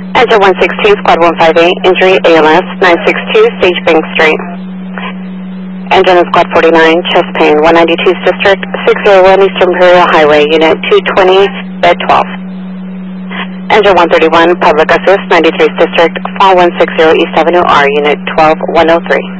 Engine 116, Squad 158, injury ALS, 962 Sage Bank Street. Engine of Squad 49, chest pain, 192th District, 601 East Imperial Highway, Unit 220, Bed 12. Engine 131, Public Assist, 93th District, 4160 East Avenue R, Unit 12103.